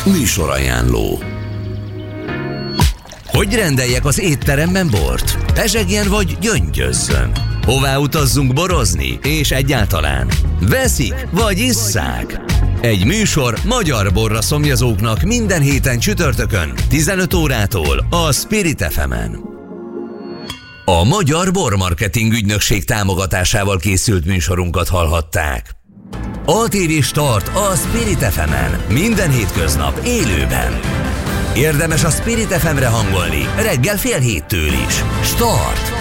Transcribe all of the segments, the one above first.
Műsorajánló. Hogy rendeljek az étteremben bort? Pezsegjen vagy gyöngyözzön? Hová utazzunk borozni? És egyáltalán veszik vagy isszák? Egy műsor magyar borra szomjazóknak minden héten csütörtökön 15 órától a Spirit FM-en. A Magyar Bormarketing Ügynökség támogatásával készült műsorunkat hallhatták. ATV Start a Spirit FM-en minden hétköznap élőben. Érdemes a Spirit FM-re hangolni reggel 6:30 is. Start!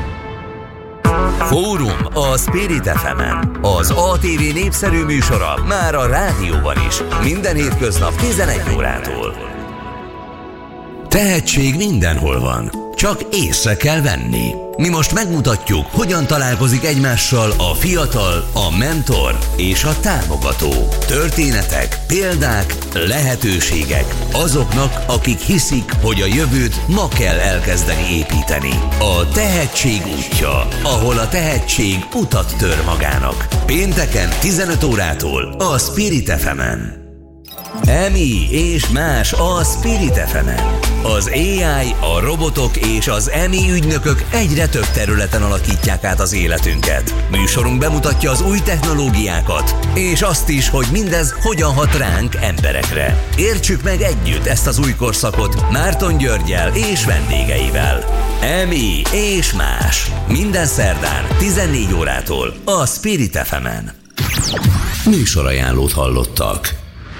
Fórum a Spirit FM-en. Az ATV népszerű műsora már a rádióban is. Minden hétköznap 11 órától. Tehetség mindenhol van. Csak észre kell venni. Mi most megmutatjuk, hogyan találkozik egymással a fiatal, a mentor és a támogató. Történetek, példák, lehetőségek azoknak, akik hiszik, hogy a jövőt ma kell elkezdeni építeni. A tehetség útja, ahol a tehetség utat tör magának. Pénteken 15 órától a Spirit FM-en. EMI és más a Spirit FM-en. Az AI, a robotok és az EMI ügynökök egyre több területen alakítják át az életünket. Műsorunk bemutatja az új technológiákat, és azt is, hogy mindez hogyan hat ránk emberekre. Értsük meg együtt ezt az új korszakot Márton Györggyel és vendégeivel. EMI és más. Minden szerdán 14 órától a Spirit FM-en. Műsorajánlót hallottak.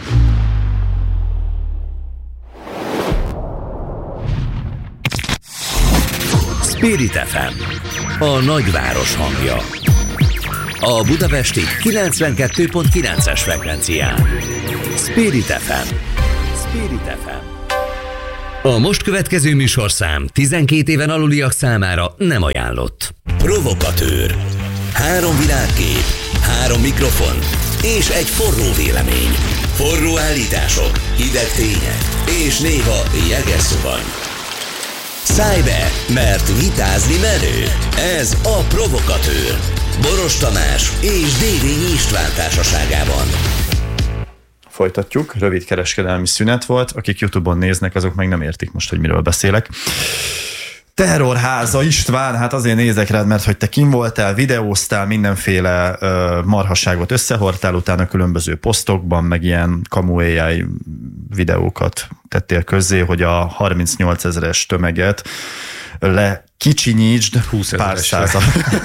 Spirit FM, a nagyváros hangja. A budapesti 92.9-es frekvencián. Spirit FM. Spirit FM. A most következő műsorszám 12 éven aluliak számára nem ajánlott. Provokatőr. 3 világkép, 3 mikrofon és egy forró vélemény. Forró állítások, hideg tények és néha jeges szuvany. Szállj be, mert vitázni menő. Ez a Provokatőr. Boros Tamás és Dévényi István társaságában. Folytatjuk, rövid kereskedelmi szünet volt. Akik YouTube-on néznek, azok meg nem értik most, hogy miről beszélek. Terrorháza István, hát azért nézek rád, mert hogy te kim voltál, videóztál, mindenféle marhasságot összehordtál, utána különböző posztokban, meg ilyen kamu AI videókat tettél közzé, hogy a 38 000-es tömeget lekicsinyítsd 20 pár százal.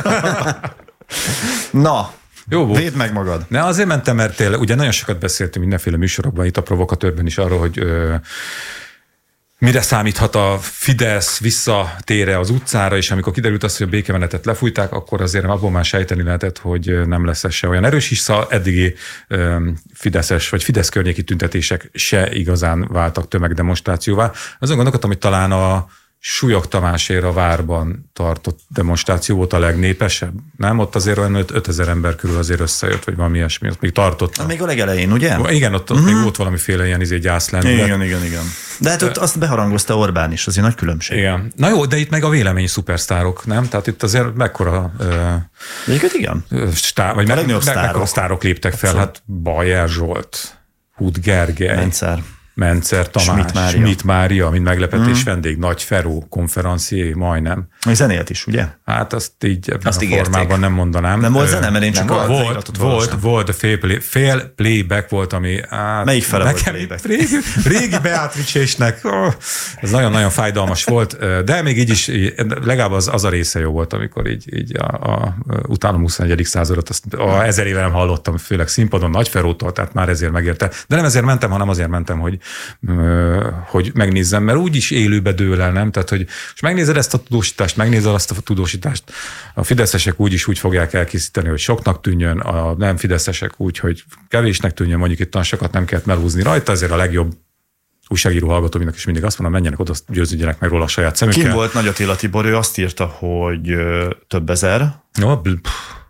Na, jó volt. Védd meg magad. Ne, azért mentem, mert tényleg, ugye nagyon sokat beszéltünk mindenféle műsorokban, itt a Provokatőrben is arról, hogy mire számíthat a Fidesz visszatére az utcára, és amikor kiderült az, hogy a békemenetet lefújták, akkor azért abból már sejteni lehetett, hogy nem lesz ez se olyan erős, hisz a eddigi fideszes vagy Fidesz környéki tüntetések se igazán váltak tömegdemonstrációvá. Azon gondolkodtam, hogy talán a Súlyog Tamásért a Várban tartott demonstráció volt a legnépesebb, nem? Ott azért olyan 5000 ember körül azért összejött, vagy valami ilyesmi, ott még tartott. Még a legelején, ugye? Igen, ott még volt valamiféle ilyen gyászlendület. Igen. De hát ott azt beharangozta Orbán is, azért nagy különbség. Igen. Na jó, de itt meg a vélemény szupersztárok, nem? Tehát itt azért mekkora igen. Vagy mekkora sztárok léptek fel, hát Bajer Zsolt, Hud Gergely, Mencer Tamás, Schmidt Mária, mint meglepetés vendég, Nagy Feró, konferencié, majdnem. Zenélt is, ugye? Hát azt így ebben a formában nem mondanám. Nem volt zene, mert én csak volt, fél playback volt, ami... Melyik fele volt playback? Régi Beatrice-snek, ez nagyon-nagyon fájdalmas volt, de még így is, legalább az a része jó volt, amikor így utálom 21. századot, azt 1000 éve nem hallottam, főleg színpadon Nagy Ferótól, tehát már ezért megérte. De nem ezért mentem, hanem azért mentem, hogy megnézzem, mert úgyis élőbe dől el, nem? Tehát, hogy és megnézed ezt a tudósítást, megnézed azt a tudósítást, a fideszesek úgy fogják elkészíteni, hogy soknak tűnjön, a nem fideszesek úgy, hogy kevésnek tűnjön, mondjuk itt sokat nem kellett melhúzni rajta, ezért a legjobb újságíró hallgatóinak is mindig azt mondom, menjenek oda, győződjenek meg róla a saját szemükkel. Kim volt Nagy Attila Tibor, ő azt írta, hogy több ezer. No,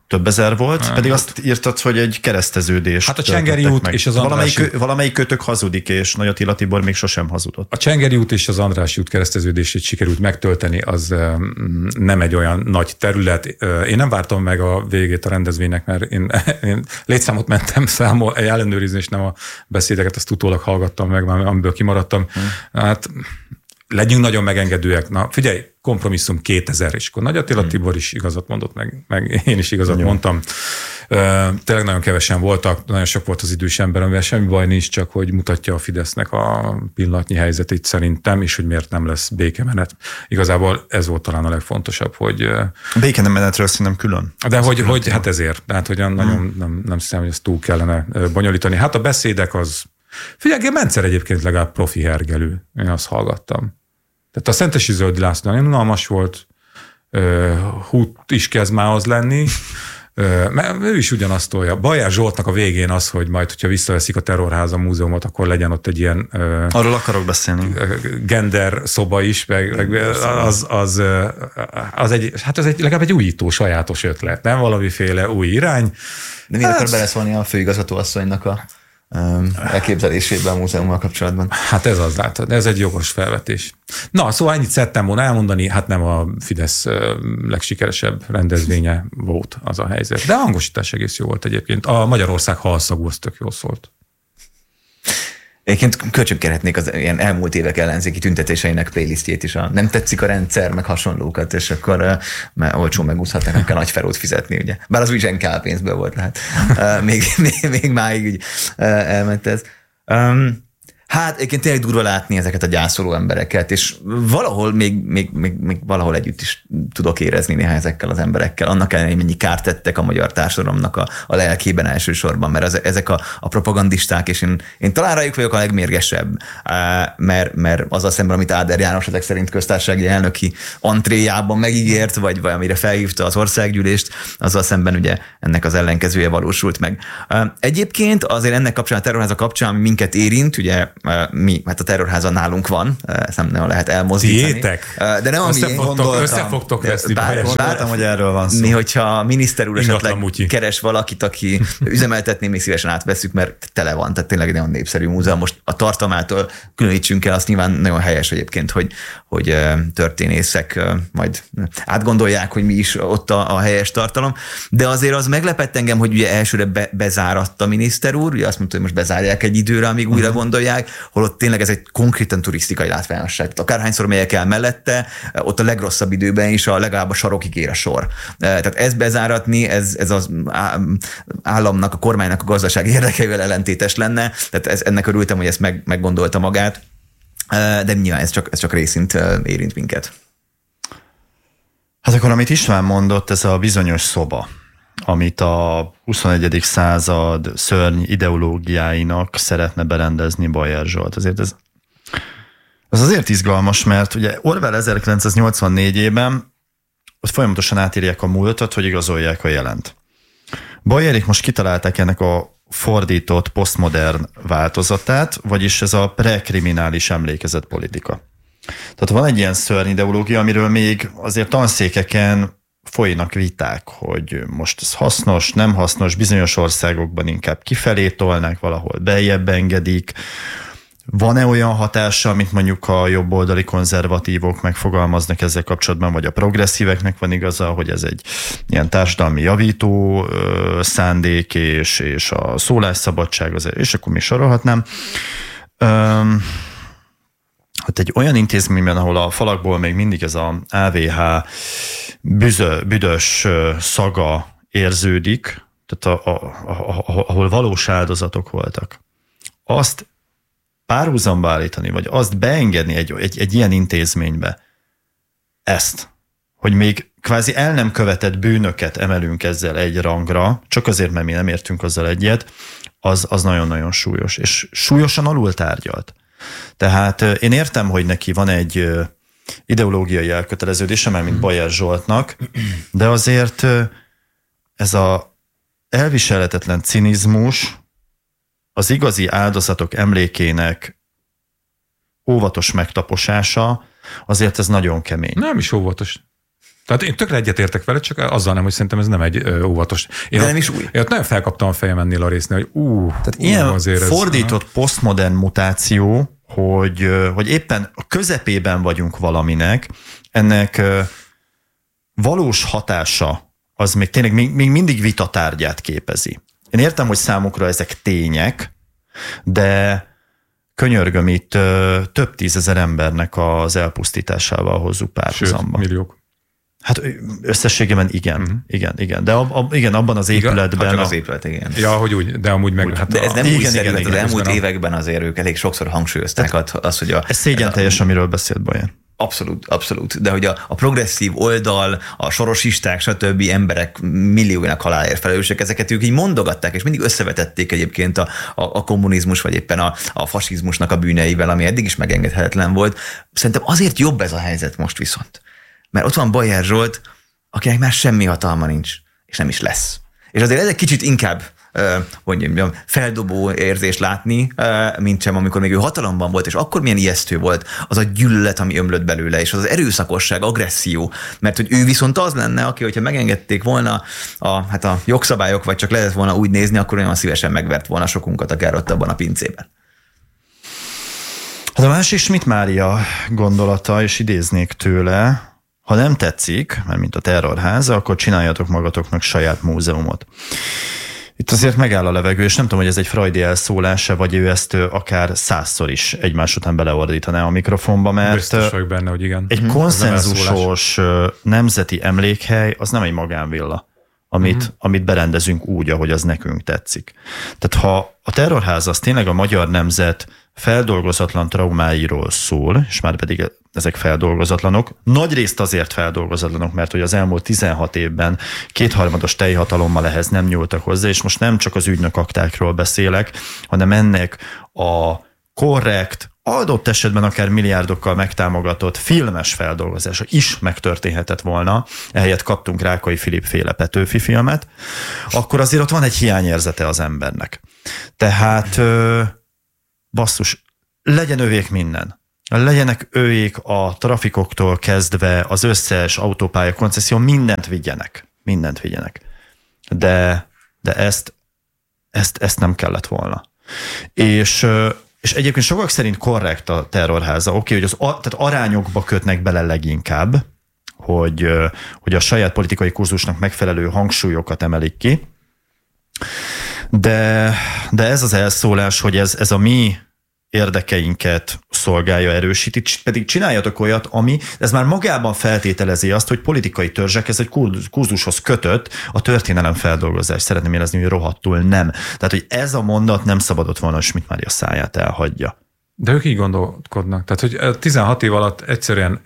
több ezer volt, pedig azt írtad, hogy egy kereszteződés. Hát a Csengeri út meg. És az Andrássy út. Valamelyik kötök hazudik, és Nagy Attila Tibor még sosem hazudott. A Csengeri út és az Andrássy út kereszteződését sikerült megtölteni, az nem egy olyan nagy terület. Én nem vártam meg a végét a rendezvénynek, mert én létszámot mentem ellenőrizni, és nem a beszédeket, azt utólag hallgattam meg, amiből kimaradtam. Hát legyünk nagyon megengedőek. Na figyelj, kompromisszum 2000, és akkor Nagy Attila Tibor is igazat mondott, meg én is igazat mondtam. Tényleg nagyon kevesen voltak, nagyon sok volt az idős ember, amivel semmi baj nincs, csak hogy mutatja a Fidesznek a pillanatnyi helyzetét szerintem, és hogy miért nem lesz békemenet. Igazából ez volt talán a legfontosabb, hogy... Békemenetről szerintem külön. De hogy hát ezért. Tehát, hogy nagyon nem hiszem, hogy ezt túl kellene bonyolítani. Hát a beszédek az... Figyelj, Mencer egyébként legalább profi hergelő. Én azt hallgattam. Tehát a Szentesi Zöldi László nagyon unalmas volt, Hút is kezd már az lenni, mert ő is ugyanazt tolja. Bajer Zsoltnak a végén az, hogy majd, hogyha visszaveszik a Terrorháza múzeumot, akkor legyen ott egy ilyen... Arról akarok beszélni. Gender szoba is, meg az egy legalább egy újító, sajátos ötlet, nem valamiféle új irány. De miért akar beleszólni a főigazgató asszonynak a elképzelésében a múzeummal kapcsolatban? Hát ez az, látod, ez egy jogos felvetés. Na, szóval ennyit szerettem volna elmondani, hát nem a Fidesz legsikeresebb rendezvénye volt az a helyzet. De a hangosítás egész jó volt egyébként. A Magyarország halszagú, az tök jól szólt. Egyébként kölcsönkerhetnék az ilyen elmúlt évek ellenzéki tüntetéseinek playlistjét is, nem tetszik a rendszer, meg hasonlókat, és akkor olcsó megúszhatnak, nem kell nagy ferót fizetni, ugye. Bár az úgy zsenkál pénzből volt, hát még máig úgy elment ez. Hát egyébként tényleg durva látni ezeket a gyászoló embereket, és valahol még valahol együtt is tudok érezni néha ezekkel az emberekkel. Annak ellenére, hogy mennyi kárt tettek a magyar társadalomnak a lelkében elsősorban, mert ezek a propagandisták, és én talán rájuk vagyok a legmérgesebb, mert azzal szemben, amit Áder János ezek szerint köztársasági elnöki antréjában megígért, vagy amire felhívta az országgyűlést, azzal szemben ugye ennek az ellenkezője valósult meg. Egyébként azért ennek kapcsán, a Terrorháza kapcsán, ami minket érint, ugye hát a Terrorháza nálunk van, ezt nem lehet elmozdítani. Tiétek? De nem összefogtok veszni. Láttam, hogy erről van szó. Mi, hogyha a miniszter úr esetleg keres valakit, aki üzemeltetné, még szívesen átveszünk, mert tele van, tehát tényleg nagyon népszerű múzeum. Most a tartalmától különítsünk el, azt nyilván nagyon helyes egyébként, hogy történészek majd átgondolják, hogy mi is ott a helyes tartalom. De azért az meglepett engem, hogy ugye elsőre bezáratta a miniszter úr, ugye azt mondta, hogy most bezárják egy időre, amíg újra gondolják, holott tényleg ez egy konkrétan turisztikai látványosság. Akárhányszor megyek el mellette, ott a legrosszabb időben is legalább a sarokig ér a sor. Tehát ezt bezáratni, ez az államnak, a kormánynak a gazdasági érdekeivel ellentétes lenne, tehát ennek örültem, hogy ezt meggondolta magát, de nyilván ez csak részint érint minket. Hát akkor, amit István mondott, ez a bizonyos szoba, amit a 21. század szörny ideológiáinak szeretne berendezni Bajer Zsolt. Azért ez azért izgalmas, mert ugye Orwell 1984-ében ott folyamatosan átírják a múltat, hogy igazolják a jelent. Bajerék most kitalálták ennek a fordított, posztmodern változatát, vagyis ez a prekriminális emlékezetpolitika. Tehát van egy ilyen szörny ideológia, amiről még azért tanszékeken folynak viták, hogy most ez hasznos, nem hasznos, bizonyos országokban inkább kifelé tolnak, valahol beljebb engedik. Van-e olyan hatása, amit mondjuk a jobboldali konzervatívok megfogalmaznak ezzel kapcsolatban, vagy a progresszíveknek van igaza, hogy ez egy ilyen társadalmi javító szándék, és a szólásszabadság, és akkor még sorolhatnám. Hát egy olyan intézményben, ahol a falakból még mindig ez a AVH büdös szaga érződik, tehát ahol valós áldozatok voltak, azt párhuzamba állítani, vagy azt beengedni egy ilyen intézménybe, ezt, hogy még kvázi el nem követett bűnöket emelünk ezzel egy rangra, csak azért, mert mi nem értünk azzal egyet, az nagyon-nagyon súlyos, és súlyosan alul tárgyalt. Tehát én értem, hogy neki van egy ideológiai elköteleződése, már mint Bajer Zsoltnak, de azért ez a elviselhetetlen cinizmus, az igazi áldozatok emlékének óvatos megtaposása, azért ez nagyon kemény. Nem is óvatos. Tehát én tökre egyetértek vele, csak azzal nem, hogy szerintem ez nem egy óvatos. De nem is új. Én ott nagyon felkaptam a fejem ennél a résznél, hogy tehát ilyen azért fordított posztmodern mutáció, hogy éppen a közepében vagyunk valaminek, ennek valós hatása az még tényleg még mindig vitatárgyát képezi. Én értem, hogy számukra ezek tények, de könyörgöm, itt több tízezer embernek az elpusztításával hozzuk párhuzamba. Sőt, milliók. Hát összességében igen. De igen, abban az épületben... Csak az épület, igen. Ja, hogy úgy, de amúgy meg... Hát de ez nem újszerű, az elmúlt években azért ők elég sokszor hangsúlyozták azt, hogy ez szégyen teljes, amiről beszélt Bajer. Abszolút. De hogy a progresszív oldal, a sorosisták, stb. Emberek millióinak halálért felelősek, ezeket ők így mondogatták, és mindig összevetették egyébként a kommunizmus, vagy éppen a fasizmusnak a bűneivel, ami eddig is megengedhetetlen volt. Szerintem azért jobb ez a helyzet most viszont. Mert ott van Bajer Zsolt, akinek már semmi hatalma nincs, és nem is lesz. És azért ez egy kicsit inkább feldobó érzés látni, mint sem, amikor még ő hatalomban volt, és akkor milyen ijesztő volt az a gyűlölet, ami ömlött belőle, és az erőszakosság, agresszió, mert hogy ő viszont az lenne, aki, hogyha megengedték volna a jogszabályok, vagy csak lehetett volna úgy nézni, akkor olyan szívesen megvert volna sokunkat akár ott abban a pincében. Hát a másik Schmidt Mária gondolata, és idéznék tőle, ha nem tetszik, mert mint a terrorháza, akkor csináljatok magatoknak saját múzeumot. Itt azért megáll a levegő, és nem tudom, hogy ez egy freudi elszólása, vagy ő ezt akár 100-szor is egymás után beleordítaná a mikrofonba, mert biztos vagyok benne, hogy igen. Egy konszenzusos nemzeti emlékhely, az nem egy magánvilla, amit berendezünk úgy, ahogy az nekünk tetszik. Tehát ha a terrorház az tényleg a magyar nemzet feldolgozatlan traumáiról szól, és már pedig ezek feldolgozatlanok, nagyrészt azért feldolgozatlanok, mert hogy az elmúlt 16 évben 2/3 teljhatalommal ehhez nem nyúltak hozzá, és most nem csak az ügynökaktákról beszélek, hanem ennek a korrekt, adott esetben akár milliárdokkal megtámogatott filmes feldolgozása is megtörténhetett volna, ehelyett kaptunk Rákai Filip féle Petőfi filmet, akkor azért ott van egy hiányérzete az embernek. Tehát basszus, legyen övék minden. Legyenek őik a trafikoktól kezdve az összes autópálya koncesszió, mindent vigyenek. De ezt nem kellett volna. És egyébként sokak szerint korrekt a terrorháza. Oké, hogy tehát arányokba kötnek bele leginkább, hogy a saját politikai kurzusnak megfelelő hangsúlyokat emelik ki. De ez az elszólás, hogy ez a mi érdekeinket szolgálja, erősíti, pedig csináljatok olyat, ez már magában feltételezi azt, hogy politikai törzsek, ez egy kurzushoz kötött a történelem feldolgozás. Szeretném érezni, hogy rohadtul nem. Tehát, hogy ez a mondat nem szabadott volna, hogy Schmidt Mária száját elhagyja. De ők így gondolkodnak. Tehát, hogy 16 év alatt egyszerűen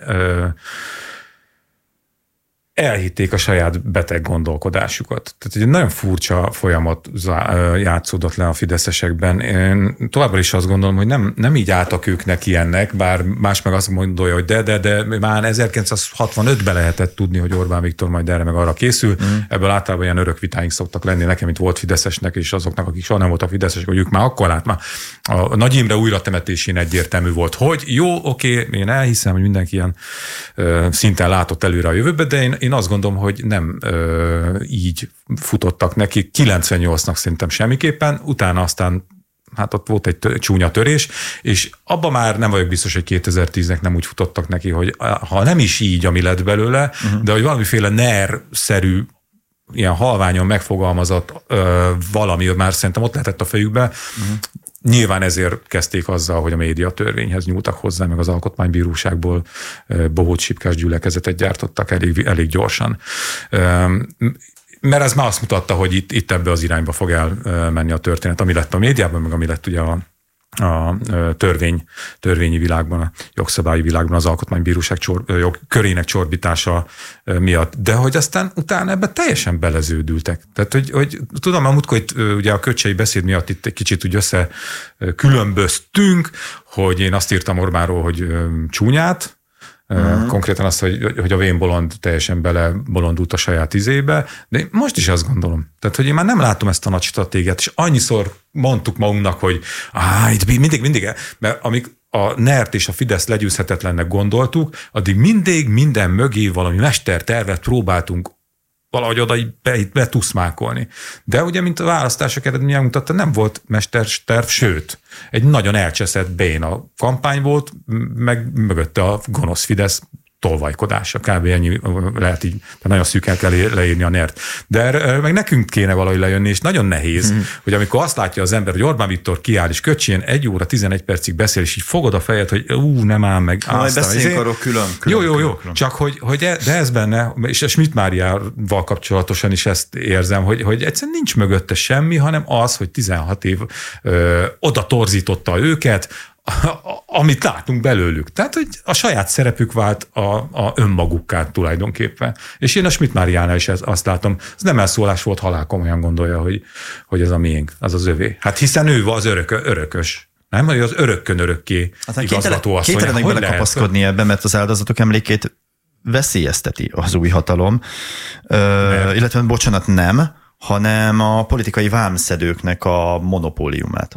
elhitték a saját beteg gondolkodásukat. Tehát egy nagyon furcsa folyamat játszódott le a fideszesekben. Én továbbra is azt gondolom, hogy nem így álltak ők neki ennek, bár más meg azt gondolja, hogy de már 1965-ben lehetett tudni, hogy Orbán Viktor majd erre meg arra készül. Ebből általában ilyen örök vitáink szoktak lenni nekem, mint volt fideszesnek, és azoknak, akik soha nem voltak fideszesek, hogy ők már akkor a Nagy Imre újratemetésén egyértelmű volt, hogy jó, oké, én elhiszem, hogy mindenki ilyen szinten látott előre a jövőbe, de én azt gondolom, hogy nem így futottak neki, 98-nak szerintem semmiképpen, utána aztán hát ott volt egy csúnya törés, és abban már nem vagyok biztos, hogy 2010-nek nem úgy futottak neki, hogy ha nem is így, ami lett belőle, de hogy valamiféle NER-szerű, ilyen halványon megfogalmazott valami, már szerintem ott lehetett a fejükbe. Nyilván ezért kezdték azzal, hogy a médiatörvényhez nyúltak hozzá, meg az alkotmánybíróságból bohóc sipkás gyülekezetet gyártottak elég gyorsan. Mert ez már azt mutatta, hogy itt ebbe az irányba fog elmenni a történet, ami lett a médiában, meg ami lett ugye a törvényi világban, a jogszabályi világban az alkotmánybíróság körének csorbítása miatt. De hogy aztán utána ebbe teljesen beleződültek. Tehát, hogy tudom, hogy ugye a Köcsei beszéd miatt itt egy kicsit úgy különböztünk, hogy én azt írtam Orbánról, hogy csúnyát, konkrétan azt, hogy a vénbolond teljesen belebolondult a saját izébe, de én most is azt gondolom. Tehát, hogy én már nem látom ezt a nagy stratégiát, és annyiszor mondtuk magunknak, hogy itt mindig, mert a NER-t és a Fidesz legyőzhetetlennek gondoltuk, addig mindig minden mögé valami mestertervet próbáltunk valahogy oda betuszmákolni. De ugye, mint a választások eredménye mutatta, nem volt mesterterv, sőt, egy nagyon elcseszett béna kampány volt, meg mögötte a gonosz Fidesz tolvajkodása. Kb. Ennyi lehet így, de nagyon szűken kell leírni a NER-t. De meg nekünk kéne valahogy lejönni, és nagyon nehéz, hogy amikor azt látja az ember, hogy Orbán Viktor kiáll, és Köcsén 1 óra 11 percig beszél, és így fogod a fejed, hogy nem áll meg. Majd beszéljünk arról külön. Jó. Csak hogy de ez benne, és a Schmidt Máriával kapcsolatosan is ezt érzem, hogy egyszerűen nincs mögötte semmi, hanem az, hogy 16 év oda torzította őket, amit látunk belőlük. Tehát, hogy a saját szerepük vált a önmagukká tulajdonképpen. És én a Schmidt Máriánál is azt látom, ez nem elszólás volt, halál komolyan gondolja, hogy ez a miénk, az az övé. Hát hiszen ő az örökös. Nem, hogy az örökkön örökké igazgató asszony. Kételenek belekapaszkodni ebbe, mert az áldozatok emlékét veszélyezteti az új hatalom. Illetve, bocsánat, nem, hanem a politikai vámszedőknek a monopóliumát.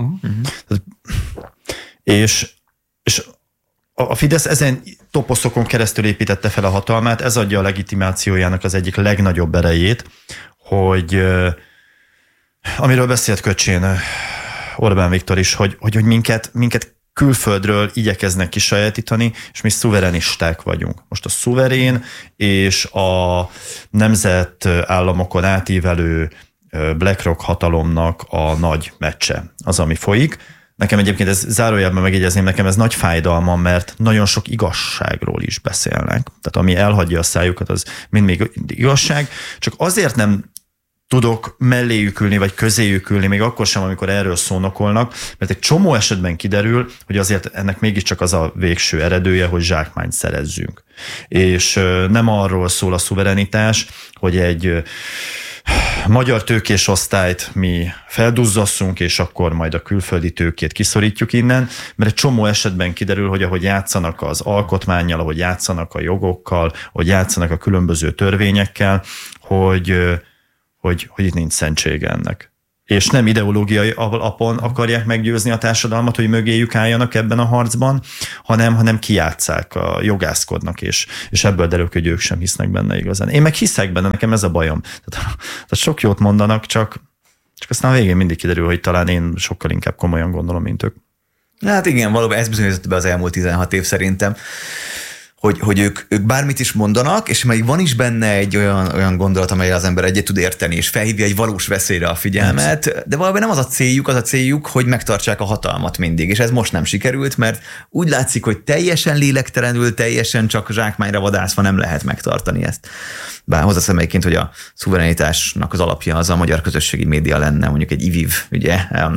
És a Fidesz ezen toposzokon keresztül építette fel a hatalmát, ez adja a legitimációjának az egyik legnagyobb erejét, hogy amiről beszélt Köcsén Orbán Viktor is, hogy minket külföldről igyekeznek kisajátítani, és mi szuverenisták vagyunk. Most a szuverén és a nemzetállamokon átívelő BlackRock hatalomnak a nagy meccse az, ami folyik. Nekem egyébként ez zárójelben megjegyezném, nekem ez nagy fájdalmam, mert nagyon sok igazságról is beszélnek. Tehát ami elhagyja a szájukat, az mind még igazság. Csak azért nem tudok melléjük ülni, vagy közéjük ülni, még akkor sem, amikor erről szónokolnak, mert egy csomó esetben kiderül, hogy azért ennek mégiscsak az a végső eredője, hogy zsákmányt szerezzünk. És nem arról szól a szuverenitás, hogy egy magyar tőkés osztályt mi felduzzasszunk, és akkor majd a külföldi tőkét kiszorítjuk innen, mert egy csomó esetben kiderül, hogy ahogy játszanak az alkotmánnyal, ahogy játszanak a jogokkal, ahogy játszanak a különböző törvényekkel, hogy itt nincs szentsége ennek. És nem ideológiai alapon akarják meggyőzni a társadalmat, hogy mögéjük álljanak ebben a harcban, hanem kijátsszák, jogászkodnak, és ebből derül, hogy ők sem hisznek benne igazán. Én meg hiszek benne, nekem ez a bajom. Tehát sok jót mondanak, csak aztán a végén mindig kiderül, hogy talán én sokkal inkább komolyan gondolom, mint ők. Hát igen, valóban ez bizonyított be az elmúlt 16 év szerintem, hogy ők bármit is mondanak, és még van is benne egy olyan gondolat, amelyel az ember egyet tud érteni, és felhívja egy valós veszélyre a figyelmet, de valóban nem az a céljuk, hogy megtartsák a hatalmat mindig, és ez most nem sikerült, mert úgy látszik, hogy teljesen lélektelenül, teljesen csak zsákmányra vadászva nem lehet megtartani ezt. Bár hozzáteszem egyébként, hogy a szuverenitásnak az alapja az a magyar közösségi média lenne, mondjuk egy IVIV, ugye?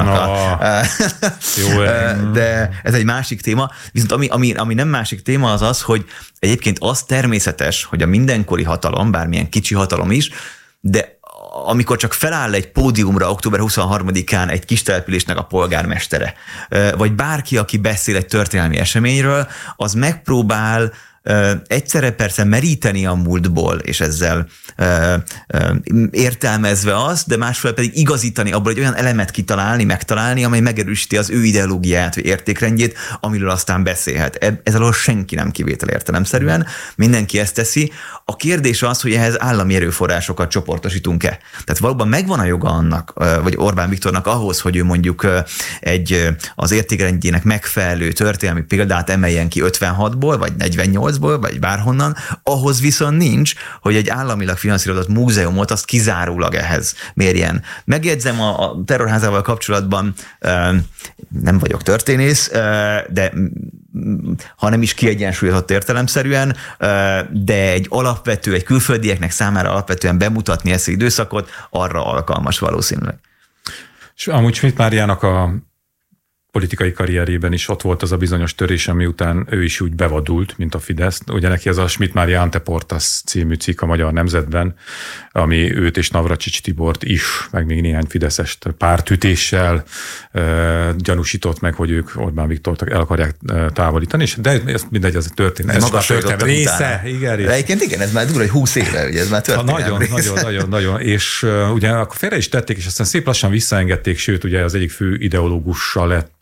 Jó, de ez egy másik téma. Viszont ami nem másik téma az az, hogy egyébként az természetes, hogy a mindenkori hatalom, bármilyen kicsi hatalom is, de amikor csak feláll egy pódiumra október 23-án egy kis településnek a polgármestere, vagy bárki, aki beszél egy történelmi eseményről, az megpróbál egyszerre persze meríteni a múltból, és ezzel értelmezve azt, de másfél pedig igazítani abból egy olyan elemet megtalálni, amely megerősíti az ő ideológiáját, vagy értékrendjét, amiről aztán beszélhet. Ez alól senki nem kivétel értelemszerűen, mindenki ezt teszi. A kérdés az, hogy ehhez állami erőforrásokat csoportosítunk-e. Tehát valóban megvan a joga annak, vagy Orbán Viktornak ahhoz, hogy ő mondjuk az értékrendjének megfelelő történelmi példát emeljen ki 56-ból, vagy 48-ból, vagy bárhonnan, ahhoz viszont nincs, hogy egy államilag finanszírozott múzeumot azt kizárólag ehhez mérjen. Megjegyzem a terrorházával kapcsolatban, nem vagyok történész, de ha nem is kiegyensúlyozott értelemszerűen, de egy külföldieknek számára alapvetően bemutatni ezt az időszakot, arra alkalmas valószínűleg. És amúgy Schmidt Máriának a politikai karrierében is ott volt az a bizonyos törés, ami után ő is úgy bevadult, mint a Fidesz. Ugye neki ez a Schmidt Mária Anteportas című cikk a Magyar Nemzetben, ami őt és Navracsics Tibort is, meg még néhány fideszest pártütéssel gyanúsított meg, hogy ők Orbán Viktort el akarják távolítani, de ez mindegy, ez a történet. Ez a történet része. Igen, egyébként igen, ez már durva, hogy 20 éve, ugye ez már történet. Nagyon. És ugye akkor félre is tették, és aztán szép lassan visszaengedték, sőt, ugye az egyik fő ideológussal lett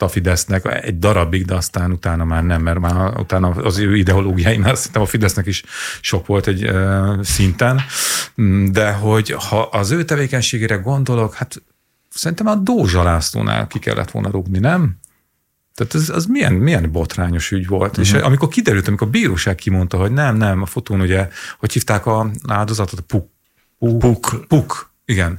a Fidesznek egy darabig, de aztán utána már nem, mert már utána az ő ideológiáinál szerintem a Fidesznek is sok volt egy szinten, de hogy ha az ő tevékenységére gondolok, hát szerintem a Dózsa Lászlónál ki kellett volna rúgni, nem? Tehát az milyen botrányos ügy volt. És amikor kiderült, amikor a bíróság kimondta, hogy nem, a fotón ugye, hogy hívták az áldozatot? Puk. Igen.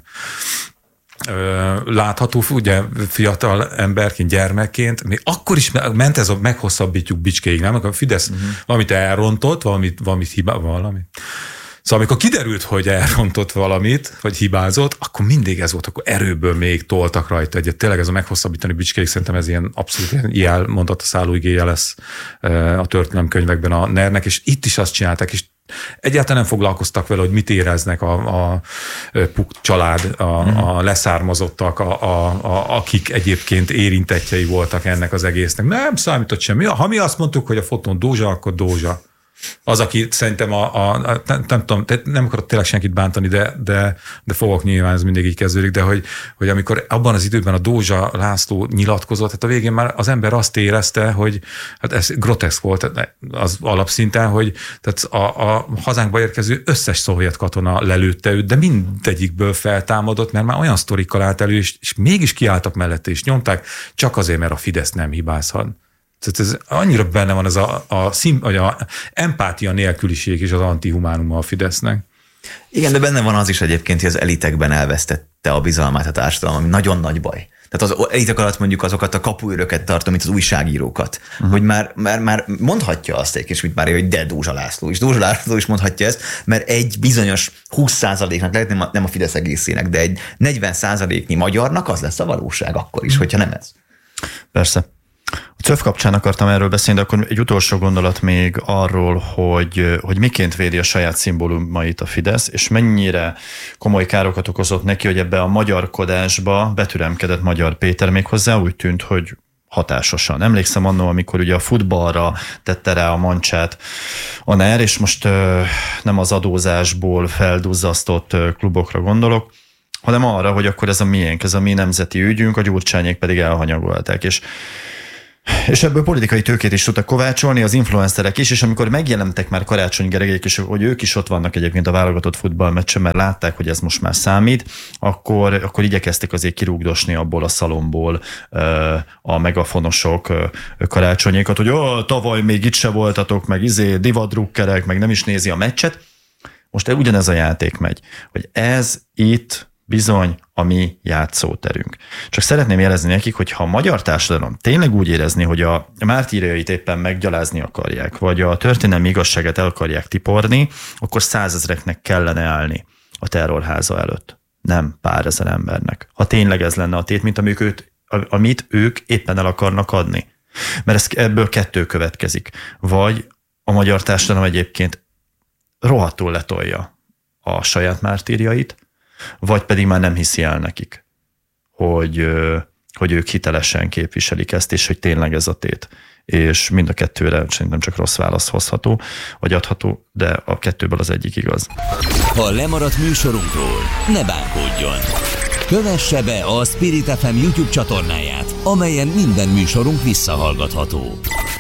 Látható, ugye fiatal emberként, gyermekként, még akkor is ment ez a meghosszabbítjuk bicskéig, nem? Akkor a Fidesz valamit elrontott, valamit hibázott. Szóval amikor kiderült, hogy elrontott valamit, vagy hibázott, akkor mindig ez volt, akkor erőből még toltak rajta egyet. Tényleg ez a meghosszabbítani bicskéig, szerintem ez ilyen abszolút ilyen mondataszáló igéje lesz a történelemkönyvekben a NER-nek, és itt is azt csinálták, és egyáltalán nem foglalkoztak vele, hogy mit éreznek a Puk család, a leszármazottak, akik egyébként érintettjei voltak ennek az egésznek. Nem számított semmi. Ha mi azt mondtuk, hogy a fotón Dózsa, akkor Dózsa. Az, aki szerintem nem tudom, nem akarok tényleg senkit bántani, de fogok nyilván, ez mindig így kezdődik, de hogy amikor abban az időben a Dózsa László nyilatkozott, hát a végén már az ember azt érezte, hogy hát ez groteszk volt az alapszinten, hogy tehát a hazánkba érkező összes szovjet katona lelőtte őt, de mindegyikből feltámadott, mert már olyan sztorikkal állt elő, és mégis kiálltak mellette, és nyomták, csak azért, mert a Fidesz nem hibázhat. Tehát ez annyira benne van ez a empátia nélküliség és az antihumánuma a Fidesznek. Igen, de benne van az is egyébként, hogy az elitekben elvesztette a bizalmát a társadalom, ami nagyon nagy baj. Tehát az elitek alatt mondjuk azokat a kapuőröket tartom, mint az újságírókat, hogy már mondhatja azt egy kis, mint már, hogy de Dózsa László is. Dózsa László is mondhatja ezt, mert egy bizonyos 20%-nak, lehet nem a Fidesz egészének, de egy 40%-nyi magyarnak az lesz a valóság akkor is, hogyha nem ez. Persze. A CÖF kapcsán akartam erről beszélni, de akkor egy utolsó gondolat még arról, hogy miként védi a saját szimbólumait a Fidesz, és mennyire komoly károkat okozott neki, hogy ebbe a magyarkodásba betüremkedett Magyar Péter, még hozzá úgy tűnt, hogy hatásosan. Emlékszem annól, amikor ugye a futballra tette rá a mancsát a NER, és most nem az adózásból felduzzasztott klubokra gondolok, hanem arra, hogy akkor ez a miénk, ez a mi nemzeti ügyünk, a Gyurcsányék pedig elhanyagolták, és ebből politikai tőkét is tudtak kovácsolni, az influencerek is, és amikor megjelentek már Karácsony Gergelyék is, hogy ők is ott vannak egyébként a válogatott futballmeccsen, mert látták, hogy ez most már számít, akkor igyekeztek azért kirúgdosni abból a szalomból a megafonosok Karácsonyékat, hogy tavaly még itt se voltatok, meg divadrukkerek, meg nem is nézi a meccset. Most ugyanez a játék megy, hogy ez itt bizony a mi játszóterünk. Csak szeretném jelezni nekik, hogy ha a magyar társadalom tényleg úgy érezni, hogy a mártírjait éppen meggyalázni akarják, vagy a történelmi igazságát el akarják tiporni, akkor 100 000-eknek kellene állni a terrorháza előtt. Nem pár ezer embernek. Ha tényleg ez lenne a tét, mint amit ők éppen el akarnak adni. Mert ebből 2 következik. Vagy a magyar társadalom egyébként rohadtul letolja a saját mártírjait, vagy pedig már nem hiszi el nekik, hogy ők hitelesen képviselik ezt, és hogy tényleg ez a tét. És mind a 2-re szerintem csak rossz válasz hozható, vagy adható, de a 2-ből az egyik igaz. Ha lemaradt műsorunkról, ne bánkodjon! Kövesse be a Spirit FM YouTube csatornáját, amelyen minden műsorunk visszahallgatható.